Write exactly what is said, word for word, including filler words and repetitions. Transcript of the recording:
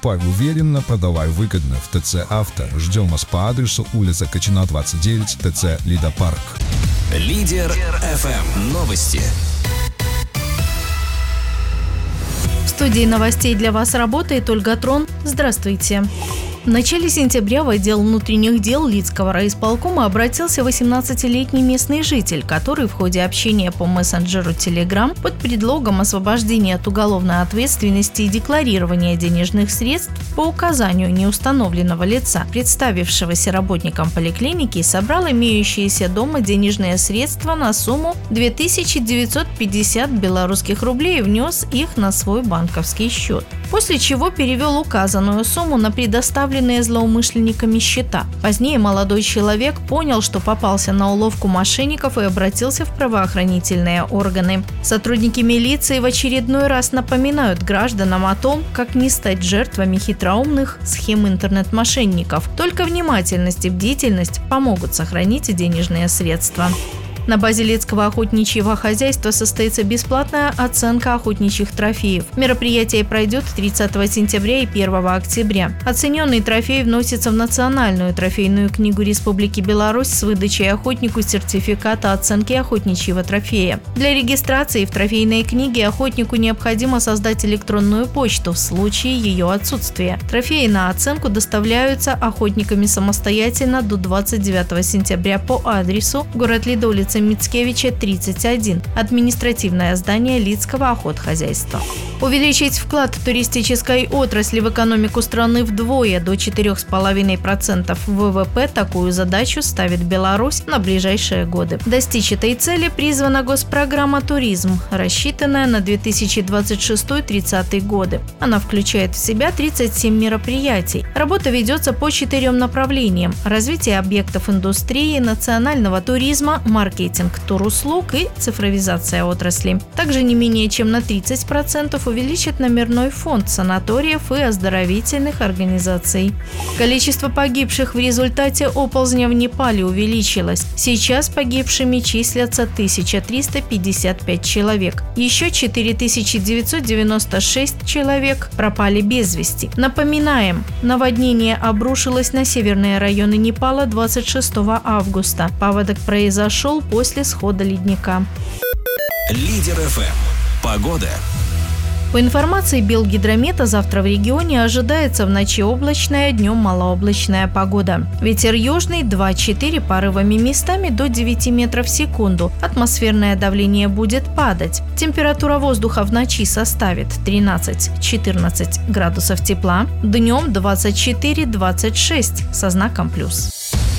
Покупай уверенно, продавай выгодно в ТЦ «Авто». Ждем вас по адресу улица Качина, двадцать девять, ТЦ «Лидопарк». Лидер эф эм. Новости. В студии новостей для вас работает Ольга Трон. Здравствуйте. В начале сентября в отдел внутренних дел Лидского райисполкома обратился восемнадцатилетний местный житель, который в ходе общения по мессенджеру Telegram под предлогом освобождения от уголовной ответственности и декларирования денежных средств по указанию неустановленного лица, представившегося работником поликлиники, собрал имеющиеся дома денежные средства на сумму две тысячи девятьсот пятьдесят белорусских рублей и внес их на свой банковский счет. После чего перевел указанную сумму на предоставленные злоумышленниками счета. Позднее молодой человек понял, что попался на уловку мошенников и обратился в правоохранительные органы. Сотрудники милиции в очередной раз напоминают гражданам о том, как не стать жертвами хитроумных схем интернет-мошенников. Только внимательность и бдительность помогут сохранить денежные средства. На базе Лидского охотничьего хозяйства состоится бесплатная оценка охотничьих трофеев. Мероприятие пройдет тридцатого сентября и первого октября. Оцененный трофей вносится в Национальную трофейную книгу Республики Беларусь с выдачей охотнику сертификата оценки охотничьего трофея. Для регистрации в трофейной книге охотнику необходимо создать электронную почту в случае ее отсутствия. Трофеи на оценку доставляются охотниками самостоятельно до двадцать девятого сентября по адресу город Лида, улица Мицкевича, тридцать один, административное здание Лидского охотхозяйства. Увеличить вклад туристической отрасли в экономику страны вдвое до четырех с половиной процентов вэ вэ пэ – такую задачу ставит Беларусь на ближайшие годы. Достичь этой цели призвана госпрограмма «Туризм», рассчитанная на две тысячи двадцать шестой — тридцатый годы. Она включает в себя тридцать семь мероприятий. Работа ведется по четырем направлениям: развитие объектов индустрии, национального туризма, маркетинг, туруслуг и цифровизация отрасли. Также не менее чем на тридцать процентов увеличит номерной фонд санаториев и оздоровительных организаций. Количество погибших в результате оползня в Непале увеличилось. Сейчас погибшими числятся тысяча триста пятьдесят пять человек. Еще четыре тысячи девятьсот девяносто шесть человек пропали без вести. Напоминаем, наводнение обрушилось на северные районы Непала двадцать шестого августа. Паводок произошел после схода ледника. Лидер эф эм. Погода. По информации Белгидромета, завтра в регионе ожидается в ночи облачная, днем малооблачная погода. Ветер южный два-четыре, порывами местами до девяти метров в секунду. Атмосферное давление будет падать. Температура воздуха в ночи составит тринадцать-четырнадцать градусов тепла, днем двадцать четыре - двадцать шесть со знаком плюс.